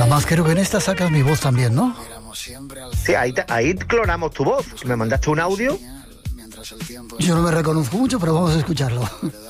Además creo que en esta sacas mi voz también, ¿no? Sí, ahí clonamos tu voz. Me mandaste un audio. Yo no me reconozco mucho, pero vamos a escucharlo.